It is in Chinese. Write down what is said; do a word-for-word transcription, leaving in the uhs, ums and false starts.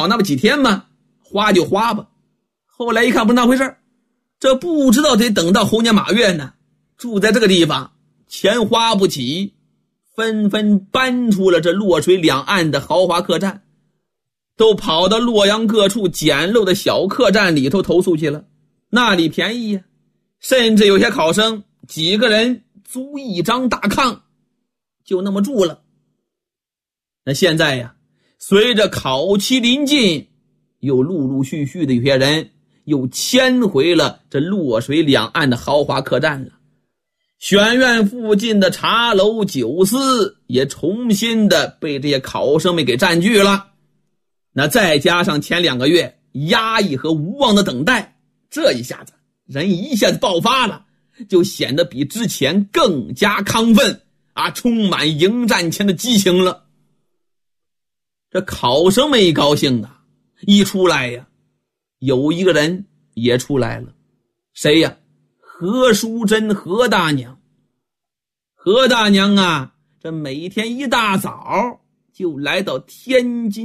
少那么几天嘛，花就花吧。后来一看不是那回事，这不知道得等到猴年马月呢，住在这个地方钱花不起，纷纷搬出了这洛水两岸的豪华客栈，都跑到洛阳各处简陋的小客栈里头投宿去了，那里便宜呀、啊，甚至有些考生几个人租一张大炕就那么住了。那现在呀，随着考期临近，又陆陆续续的有些人又迁回了这洛水两岸的豪华客栈了。选院附近的茶楼酒肆也重新的被这些考生们给占据了。那再加上前两个月压抑和无望的等待，这一下子人一下子爆发了，就显得比之前更加亢奋啊，充满迎战前的激情了。这考生们一高兴啊，一出来呀，有一个人也出来了。谁呀？何淑珍，何大娘。何大娘啊，这每天一大早就来到天津